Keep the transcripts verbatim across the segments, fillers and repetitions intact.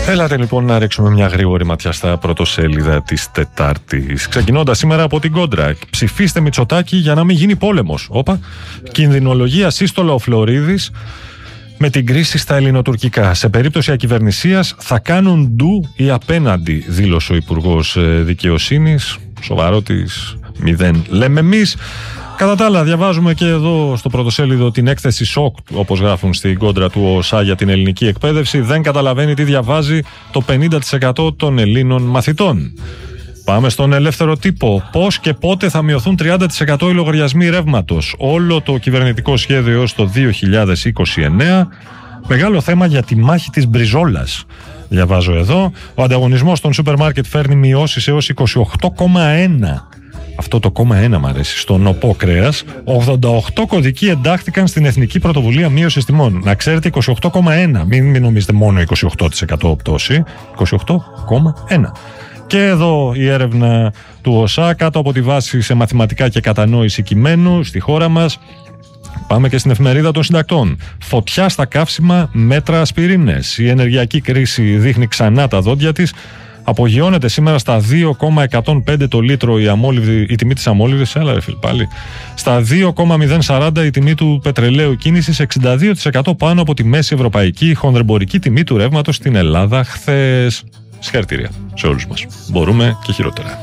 Έλατε λοιπόν να ρίξουμε μια γρήγορη ματιά στα πρωτοσέλιδα της Τετάρτης. Ξεκινώντας σήμερα από την Κόντρα. Ψηφίστε Μητσοτάκη για να μην γίνει πόλεμος. Όπα. Κινδυνολογεί ασύστολα ο Φλωρίδης με την κρίση στα ελληνοτουρκικά. Σε περίπτωση ακυβερνησίας θα κάνουν ντου ή απέναντι, δήλωσε ο Υπουργός Δικαιοσύνης. Σοβαρότης μηδέν. Λέμε εμείς. Κατά τα άλλα, διαβάζουμε και εδώ στο πρωτοσέλιδο την έκθεση σοκ, όπως γράφουν στην Κόντρα του ΟΣΑ για την ελληνική εκπαίδευση. Δεν καταλαβαίνει τι διαβάζει το πενήντα τοις εκατό των Ελλήνων μαθητών. Πάμε στον ελεύθερο τύπο. Πώς και πότε θα μειωθούν τριάντα τοις εκατό οι λογαριασμοί ρεύματος? Όλο το κυβερνητικό σχέδιο έως το δύο χιλιάδες είκοσι εννέα. Μεγάλο θέμα για τη μάχη της μπριζόλας. Διαβάζω εδώ. Ο ανταγωνισμός των σούπερ μάρκετ φέρνει μειώσεις έως είκοσι οκτώ κόμμα ένα. Αυτό το κόμμα ένα μ' αρέσει. Στο νοπό κρέας, ογδόντα οκτώ κωδικοί εντάχθηκαν στην Εθνική Πρωτοβουλία Μείωσης Τιμών. Να ξέρετε, είκοσι οκτώ κόμμα ένα. Μην, μην νομίζετε μόνο είκοσι οκτώ τοις εκατό πτώση. είκοσι οκτώ κόμμα ένα. Και εδώ η έρευνα του ΟΣΑ κάτω από τη βάση σε μαθηματικά και κατανόηση κειμένου στη χώρα μας. Πάμε και στην εφημερίδα των συντακτών. Φωτιά στα καύσιμα, μέτρα ασπιρίνες. Η ενεργειακή κρίση δείχνει ξανά τα δόντια της. Απογειώνεται σήμερα στα δύο κόμμα εκατόν πέντε το λίτρο η, αμόλυβδη, η τιμή της αμόλυβδης, έλα ρε φίλ πάλι, στα δύο κόμμα μηδέν σαράντα η τιμή του πετρελαίου κίνησης, εξήντα δύο τοις εκατό πάνω από τη μέση ευρωπαϊκή χονδρεμπορική τιμή του ρεύματος στην Ελλάδα χθες. Συγχαρητήρια σε όλους μας. Μπορούμε και χειρότερα.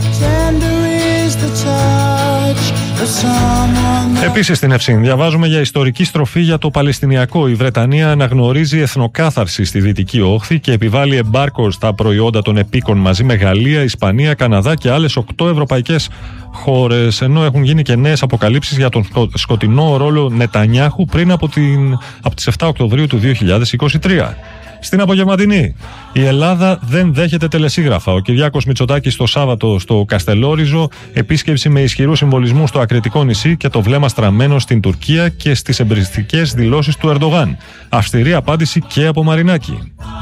Επίσης στην Ευσύν διαβάζουμε για ιστορική στροφή για το Παλαιστινιακό. Η Βρετανία αναγνωρίζει εθνοκάθαρση στη Δυτική Όχθη και επιβάλλει εμπάρκο στα προϊόντα των επίκων μαζί με Γαλλία, Ισπανία, Καναδά και άλλες οκτώ ευρωπαϊκές χώρες. Ενώ έχουν γίνει και νέες αποκαλύψεις για τον σκοτεινό ρόλο Νετανιάχου πριν από, την, από τις επτά Οκτωβρίου του δύο χιλιάδες είκοσι τρία. Στην απογευματινή, η Ελλάδα δεν δέχεται τελεσίγραφα. Ο Κυριάκος Μητσοτάκης το Σάββατο στο Καστελόριζο, επίσκεψη με ισχυρούς συμβολισμούς στο Ακριτικό νησί και το βλέμμα στραμμένο στην Τουρκία και στις εμπριστικές δηλώσεις του Ερντογάν. Αυστηρή απάντηση και από Μαρινάκη.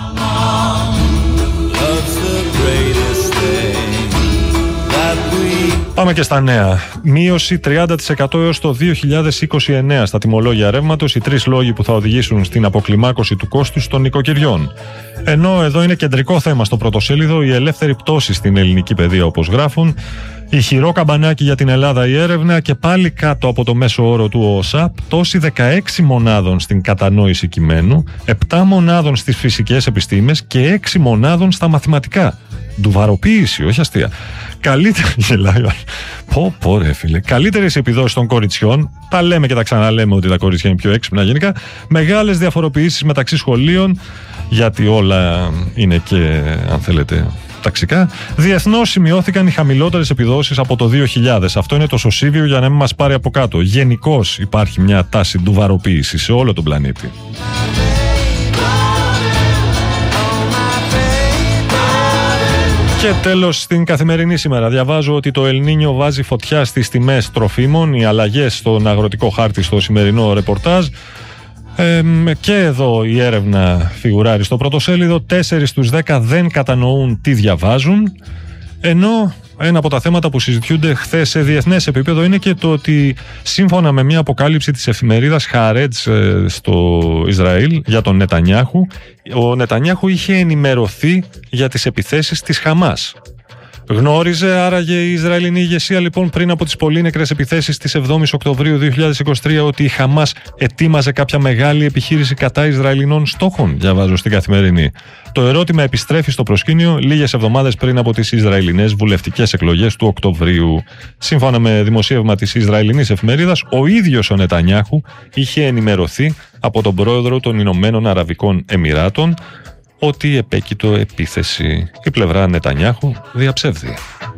Πάμε και στα νέα. Μείωση τριάντα τοις εκατό έως το δύο χιλιάδες είκοσι εννέα στα τιμολόγια ρεύματος, οι τρεις λόγοι που θα οδηγήσουν στην αποκλιμάκωση του κόστους των νοικοκυριών. Ενώ εδώ είναι κεντρικό θέμα στο πρωτοσέλιδο η ελεύθερη πτώση στην ελληνική παιδεία, όπως γράφουν. Ηχηρό καμπανάκι για την Ελλάδα η έρευνα και πάλι κάτω από το μέσο όρο του ΟΣΑ, πτώση δεκαέξι μονάδων στην κατανόηση κειμένου, επτά μονάδων στις φυσικές επιστήμες και έξι μονάδων στα μαθηματικά. Ντουβαροποίηση, όχι αστεία. Καλύτερη, γελάει, πω πω ρε φίλε, καλύτερες επιδόσεις των κοριτσιών, τα λέμε και τα ξαναλέμε ότι τα κοριτσιά είναι πιο έξυπνα γενικά, μεγάλες διαφοροποιήσεις μεταξύ σχολείων, γιατί όλα είναι και, αν θέλετε, ταξικά. Διεθνώς σημειώθηκαν οι χαμηλότερες επιδόσεις από το δύο χιλιάδες. Αυτό είναι το σωσίβιο για να μην μας πάρει από κάτω. Γενικώς υπάρχει μια τάση ντουβαροποίηση σε όλο τον πλανήτη. Και τέλος, στην καθημερινή σήμερα διαβάζω ότι το Ελνίνιο βάζει φωτιά στις τιμές τροφίμων, οι αλλαγές στον αγροτικό χάρτη στο σημερινό ρεπορτάζ. Ε, και εδώ η έρευνα φιγουράρει στο πρωτοσέλιδο. τέσσερις στους δέκα δεν κατανοούν τι διαβάζουν, ενώ ένα από τα θέματα που συζητιούνται χθες σε διεθνές επίπεδο είναι και το ότι σύμφωνα με μια αποκάλυψη της εφημερίδας Χαρέτς στο Ισραήλ για τον Νετανιάχου, ο Νετανιάχου είχε ενημερωθεί για τις επιθέσεις της Χαμάς. Γνώριζε άραγε η Ισραηλινή ηγεσία λοιπόν πριν από τις πολύνεκρες επιθέσεις της εβδόμης Οκτωβρίου δύο χιλιάδες είκοσι τρία ότι η Χαμάς ετοίμαζε κάποια μεγάλη επιχείρηση κατά Ισραηλινών στόχων, διαβάζω στην Καθημερινή. Το ερώτημα επιστρέφει στο προσκήνιο λίγες εβδομάδες πριν από τις Ισραηλινές βουλευτικές εκλογές του Οκτωβρίου. Σύμφωνα με δημοσίευμα της Ισραηλινής εφημερίδας, ο ίδιος ο Νετανιάχου είχε ενημερωθεί από τον πρόεδρο των Ηνωμένων Αραβικών Εμιράτων ότι επέκειτο επίθεση. Η πλευρά Νετανιάχου διαψεύδει.